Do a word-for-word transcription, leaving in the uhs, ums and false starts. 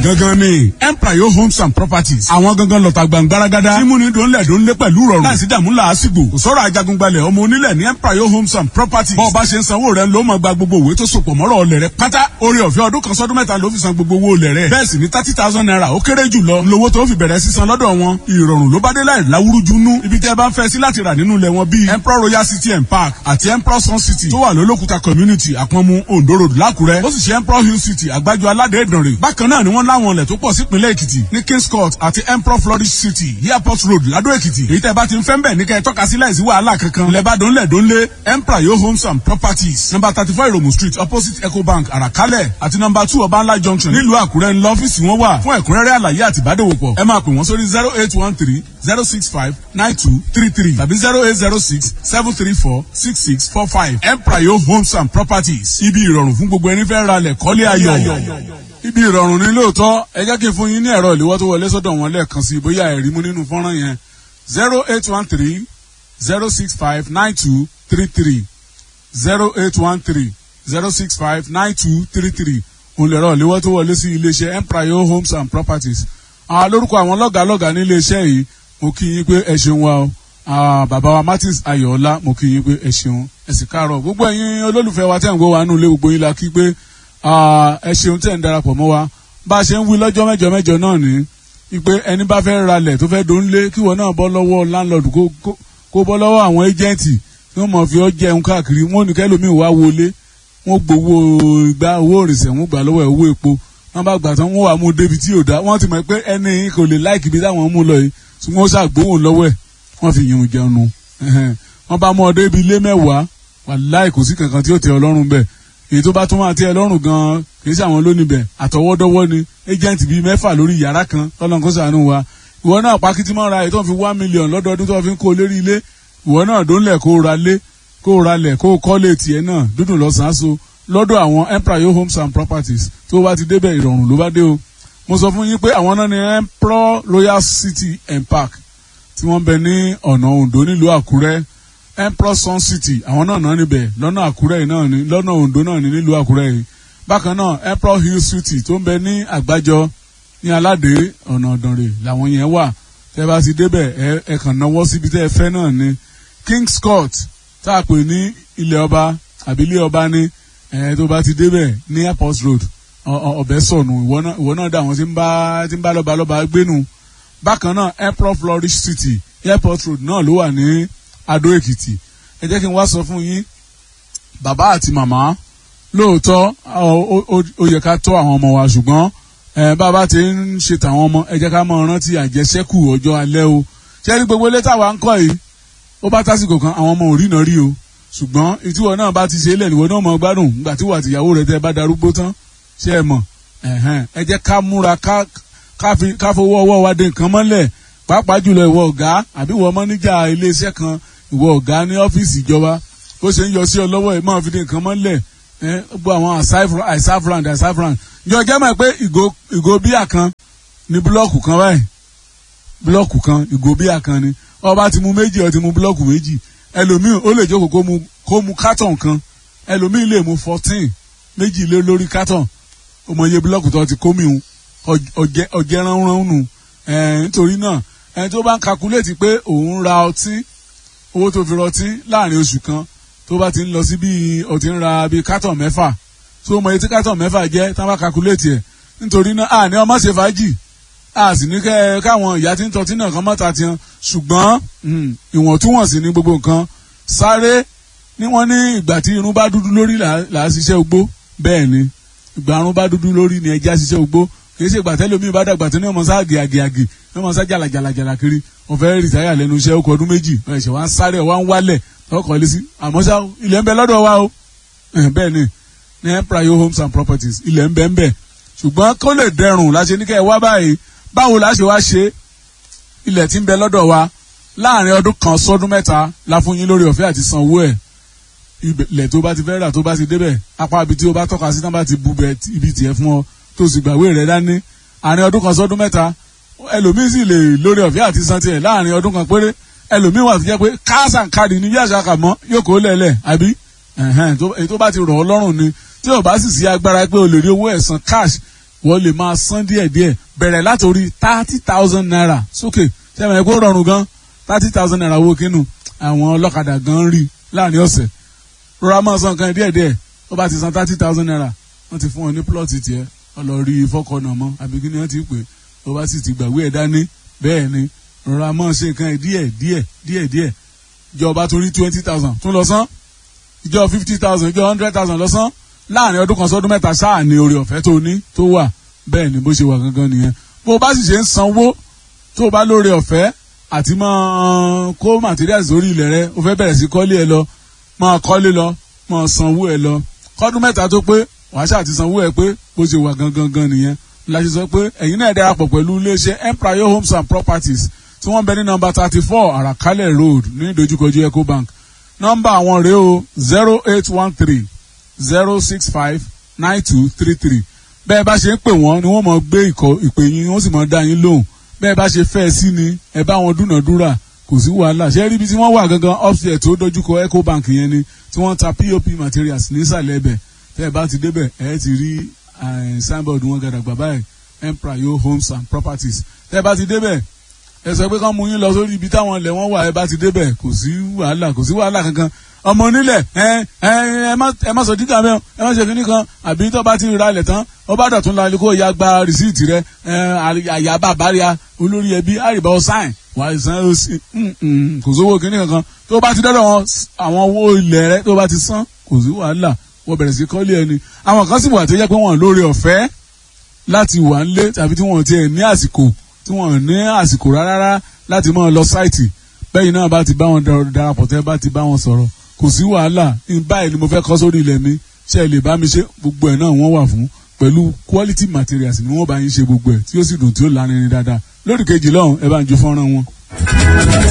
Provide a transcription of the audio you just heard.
gangan ni Emprayo Homes and Properties. àwọn gangan lọ́ta gbàngbáragádá tí múni dòńlẹ̀ dòńlẹ̀ pẹ̀lú rọrùn láìsí dààmú làásìgbò. kò sọ̀rọ̀ ajagungbalẹ̀ ọmọ onílẹ̀ ní Emprayo Homes and Properties. bọ́ọ̀ bá ṣe ń sanwó rẹ̀ ló máa gba gbogbo òwe tó sopọ̀ mọ́rọ̀ ọlẹ̀ rẹ̀ pátá. orí ọ̀fẹ́ ọdún kan sọ́dún mẹ́ta ló fi san gbogbo owó ọlẹ̀ rẹ̀. bẹ́ẹ̀ sì ni thirty thousand naira ó kéré jù lọ lówó tó fi bẹ̀rẹ̀ sísan lọ́dọ̀ wọn. ìrọ̀rùn ló bá dé láì láwúrúju nú. ibi tẹ́ bá ń fẹ́ sí láti rà nínú ilẹ̀ wọn bíi Emperor Royal City and Park àti Emperor Sun City tó wà lólókùta community àpọ̀nmu Ondo Road lákùrẹ́. ó sì ṣe Emperor Hill City àgbájọ aládé ìdànrè. bákan náà ni wọ́n láwọn ilẹ̀ tó pọ̀ sípínlẹ̀ Èkìtì ní Kings Court àti Emperor Flourish City Airport Road Ládó Èkìtì. èyí tẹ́ bá ti ń fẹ́ ń bẹ̀ ní kẹ́ ẹ tọ́ka sí láìsí wàhálà kankan. lẹ́bàdàn lẹ́dọ́nlé Emprayo Homes and Properties number thirty four Iromu Street opposite Ecobank Àràkálẹ̀ àti number two Ọbànlá Junction nílùú Àkúrẹ́ ńlọ ọ́fíìsì wọn wà. fún ẹ̀kúnrẹ́rẹ́ àlàyé àti ìbádòwòpọ̀ ẹ máa pè wọ́n sórí zero eight one three zero six five nine two three three tàbí zero eight zero six seven three four six six four five. Emprayo Homes and Properties ibi ìrọ̀rùn fún gbogbo ẹni fẹ́ ra lẹ̀ kọ́lé ayọ̀. ibi ìrọ̀rùn ni lóòótọ́ ẹ jẹ́ kí n fún yín ní ẹ̀rọ ìléwọ́ tó wọlé sọ́dọ̀ wọn lẹ́ẹ̀kan sí bóyá ẹ̀rí mú nínú fọ́nrán yẹn zero eight one three zero six five nine two three three zero eight one three zero six five nine two three three òun lẹ̀rọ ìléwọ́ tó wọlé sí iléeṣẹ́ Emprayo Homes and Properties. àwọn lórúkọ àwọn lọ́gàálọ́gàá ní iléeṣẹ́ yìí mo kí yín pé ẹ ṣeun wa o bàbá wa Martins Ayọ̀ọ́lá mo kí yín pé ẹ ṣeun ẹ sì káàárọ̀ gbogbo ẹ̀yin olólùfẹ́ wa tẹ̀ ń gbọ́ wa nínú ilé gbogbo yín la kí pé ẹ ṣeun tẹ̀ ń darapọ̀ mọ́ wa bá a ṣe ń wí lọ́jọ́ mẹ́jọ mẹ́jọ náà ní ipe ẹni bá fẹ́ ralẹ̀ tó fẹ́ dónlé kí wọ́n náà bọ́ lọ́wọ́ landlord kó bọ́ lọ́wọ́ àwọn ẹ́jẹ̀ǹtì tí wọ́n mọ̀ fi ọ́ jẹun káàkiri wọ́n ní kẹ́lòmíì wá wọlé wọ́n gbowó ìgbà owó òrìṣẹ́ wọ́n gbà lọ́wọ́ ẹ̀ owó epo wọ́n bá gbà tán wọ́n wà mú débi tí ò dá wọ́n ti mọ̀ pé ẹni kò lè láìkì bí táwọn mú lọ yìí tí wọ́n ṣàgbóhùn lọ́wọ́ ẹ̀ wọ́n fi yìnyín jẹun nu wọ́n bá mú ọ débi ilé mẹ́wàá wàláì kò sí kankan tí ó tẹ́ ọ lọ́rùn bẹ́ẹ̀ èyí tó bá tún máa tẹ́ ẹ lọ́rùn gan-an kì í ṣe àwọn lónìí bẹ̀ àtọwọ́dọ́wọ́ ni agent bíi mẹ́fà lórí yàrá kan tọ́lọ́n kó ṣàánú wa ìwọ náà pákítí máa ra èyí tó ń fi one million lọ́dọọdún tó fi ń kó lérí ilé ìwọ náà dónlẹ̀ kó ra lé kó ra lẹ̀ kó kọ́lé tiẹ̀ náà dúdùn lọ́sàn-án so lọ́dọ̀ àwọn Emprayo Homes and Properties tó bá ti débẹ̀ ìrọ̀rùn ló bá dé o mo sọ fún yín pé àwọn náà ni Emperor Royal City and Park tí wọ́n bẹ ní ọ̀nà Ondo nílùú Àkúrẹ́ Emperor Sun City àwọn náà náà níbẹ̀ lọ́nà Àkúrẹ́ náà ní lọ́nà Ondo náà ní nílùú Àkúrẹ́ yìí bákan náà Emperor Hill City tó ń bẹ ní Àgbájọ ní Aládé ọ̀nà Ọ̀dànrè làwọn yẹn wà tẹ́ bá ti débẹ̀ ẹ ẹ kàn náwó síbi tẹ́ ẹ fẹ́ náà ní Kings Court tá a pè ní ilé ọba àbí ilé ọba ní ẹ tó bá ti débẹ̀ ní Airport Road ọ̀bẹ sọ̀nù ìwọ náà dà wọ́n tí ń bá tí ń bá lọ́ba lọ́ba gbénu bákan náà Emperor Flourish City Airport Road náà ló wà ní Adó Èkìtì ẹ jẹ́ kí n wá sọ fún yín bàbá àti màmá lóòótọ́ ó yẹ ká tọ́ àwọn ọmọ wa ṣùgbọ́n bàbá ti ń ṣe tàwọn ọmọ ẹ jẹ́ ká máa rántí àjẹsẹ́kù ọjọ́ alẹ́ o ṣé ní gbogbo ilé táwa ń kọ́ yìí ó bá tásìkò kan àwọn ọmọ ò rí náà rí o ṣùgbọ́n ìtiwọ̀ náà bá ti ṣe é lẹ̀ níwọ̀ náà mọ̀ gbádùn nígbà tí wà tìyàwó rẹ̀ tẹ́ bá darúgbó tán ṣé ẹ mọ̀ ẹ jẹ́ ká múra ká fowó ọwọ́ wa dé nǹkan mọ́lẹ̀ pàápàá jùlọ ìwọ ọ̀gá àbí ìwọ mọ́níjà iléeṣẹ́ kan ìwọ ọ̀gá ní ọ́fíìsì ìjọba bó ṣe ń yọ sí ọ lọ́wọ́ ẹ̀ máa fi dé nǹkan mọ́lẹ̀ gbọ́ àwọn àìsáfran àìsáfran ìjọ jẹ́ mọ̀ pé ìgò bíà kan ní búlọ́ọ̀kù kan báyìí búlọ́ọ̀kù kan ìgò bíà kan ni ọba ti mu méjì ọ ti mu búlọ́ọ̀kù méjì ẹlòmíì ó lè jókòó kó mu kó mu kátọ̀n kan ẹlòmíì lè mu fourteen méjì lé lórí kátọ̀n ọmọ iye búlọ́ọ̀kù tó ti kó mi hùn ọjẹ́ ránran nù nítorí náà ẹni tó bá ń kakuléètì pé òun ra ọtí owó tó fi rọtí láàrin oṣù kan tó bá ti ń lọ sí bíi ọtí ń ra bíi kátọ̀n mẹ́fà tó mọ etí kátọ̀n mẹ́fà jẹ́ tá bá kakuléètì ẹ̀ nítorí náà àní ọmọ ṣe fàájì a sì ní kẹ́ káwọn ìyá tí ń tọ́tí náà kan mọ́ta tiẹ̀ ṣùgbọ́n ìwọ̀ntúnwọ̀nsì ní gbogbo nǹkan sáré ní wọ́n ní ìgbà tí irun bá dúdú lórí là á ṣiṣẹ́ ogbó bẹ́ẹ̀ ni ìgbà irun bá dúdú lórí ni ẹja ṣiṣẹ́ ogbó kì í ṣe ìgbà tẹ́lẹ̀ omi bá dàgbà tó ní ọmọ sá gìàgìàgì ní ọmọ sá jàlàjàlàjàlà kiri wọ́n fẹ́ rìtáyà lẹ́nu iṣẹ́ ọkọ̀ ọdún méjì ẹ̀ṣẹ̀ wá ń sáré wá ń wálẹ̀ ọkọ̀ ilé sí àmọ́ sá ilẹ̀ ń bẹ lọ́dọ̀ wa o bẹ́ẹ̀ ni ní Emprayo Homes and Properties ilẹ̀ ń bẹ ń bẹ ṣùgbọ́n kó lè dẹrùn láṣẹ ní kẹ́ ẹ wá báyìí báwo la ṣe wá ṣe ilẹ̀ tí ń bẹ lọ́dọ̀ wa láàrin ọdún kan sọ́dún mẹ́ta la fún yín lórí ọ̀fẹ́ àti sanwó ẹ̀ ilẹ̀ tó bá ti fẹ́ rà tó bá ti débẹ̀ apá ibi tí o bá tọ́ka sí tán bá ti bu bẹ ibi tiẹ̀ fún ọ tó sì gbàgbé rẹ̀ dání àárín ọdún kan sọ́dún mẹ́ta ẹlòmíín sì lè lórí ọ̀fẹ́ àti san tiẹ̀ láàrin ọdún kan péré ẹlòmíín wà tó jẹ́ pé káàsà káàdì ní bí àṣà kà mọ́ yóò kó lẹ̀lẹ̀ àbí èyí tó bá ti rọ̀ ọ́ lọ́rùn ni tí o bá sì sí agbára pé o lè rí owó ẹ̀san cash wọ́n lè máa san díẹ̀díẹ̀ bẹ̀rẹ̀ látòrí thirty thousand naira sókè sẹ́mi ẹ̀ kó rọrùn gan thirty thousand naira owó kínú àwọn ọlọ́kadà gan rí láàrin ọ̀sẹ̀ rọra máa san kan díẹ̀díẹ̀ tó bá ti san thirty thousand naira wọ́n ti fún ọ ní plọ́ọ̀tì tiẹ̀ ọlọ́rí fọ́kànnà mọ́ àbí kí ni wọ́n ti pè tó bá sì ti gbàgbé ẹ̀ dání bẹ́ẹ̀ ni rọra máa ṣe nǹkan díẹ̀ díẹ̀ díẹ̀ díẹ̀ ìjọba torí twenty thousand tún lọ san ìjọ fifty thousand ìjọ hundred thousand lọ san láàrin ọdún kan sọdún mẹ́ta sáà ní oore ọ̀fẹ́ tó ní tó wà bẹ́ẹ̀ ni bó ṣe wà gangan nìyẹn bó o bá sì ṣe ń sanwó tó o bá lóore ọ̀fẹ́ àti máa kó materials sórí ilẹ̀ rẹ o fẹ́ bẹ̀rẹ̀ sí kọ́lé ẹ lọ máa kọ́lé lọ máa sanwó ẹ lọ kọ́dún mẹ́ta tó pé wàá ṣáà ti sanwó ẹ pé bó ṣe wà gangan gan nìyẹn la ṣe sọ pé ẹ̀yin náà darapọ̀ pẹ̀lú iléeṣẹ́ Empire Homes and Properties tí wọ́n bẹ ní nọ́mbà thirty four Àràkálẹ̀ road ní ìdojúkojú Ecobank nọ́mbà àwọn rèé o zero eight one three zero six five nine two three three bẹ́ẹ̀ bá ṣe ń pè wọ́n ni wọ́n mọ̀ gbé ìpè yín wọ́n sì mọ̀ dá yín lóhùn bẹ́ẹ̀ bá ṣe fẹ́ sí ni ẹ bá wọn dúnàdúrà kò sí wàhálà ṣé rí ibi tí wọ́n wà gangan upstairs tó dojúkọ Ecobank yẹn ni tí wọ́n ta P O P materials nísàlẹ̀ ẹbẹ̀ tẹ́ ẹ bá ti débẹ̀ ẹ ti rí signboard wọn gàdàgbà báyìí Empire Homes and Properties tẹ́ ẹ bá ti débẹ̀ ẹ sọ pé kán mú yín lọ sórí ibi táwọn ilẹ̀ wọn wà ẹ bá ti débẹ̀ kò sí wàhálà kò sí wàhálà kankan ọmọ onílẹ̀ ẹ ẹ ẹ má ẹ má sọ dídà mẹ́ọ̀ ẹ má ṣe kínní kan àbí tó bá ti ra ilẹ̀ tán ó bá dọ̀tún la kó ya gba rìsíìtì rẹ ẹ àyà bàbá rí a olórí ẹbí àrìbá ọ̀sáìn wà á san ó sì kò sówó kínní kankan tó bá ti dọ́dọ̀ wọn àwọn owó ilẹ̀ rẹ tó bá ti san kò sí wàhálà wọ́n bẹ̀rẹ̀ sí kọ́lé ẹni àwọn kan sì wà tó yẹ pé wọ́n lóore ọ̀fẹ́ láti wà nílé tàbí tí wọ́n ti ẹ̀ ní àsìkò tí wọ́n ní àsìkò rárá láti máa lọ sáìtì bẹ́ẹ̀ náà bá ti bá wọn darapọ̀ tẹ́ bá ti bá wọn sọ̀rọ̀ kò sí wàhálà báyìí ni mo fẹ́ kọ́ sórí ilẹ̀ mi ṣe é lè bá mi ṣe gbogbo ẹ̀ náà wọ́n wà fún pẹ̀lú quality materials ni wọ́n bá yín ṣe gbogbo ẹ̀ tí ó sì dùn tí ó lárinrin dáadáa lórí kejì lọ́hùn ẹ bá ń ju fọ́nrán wọn.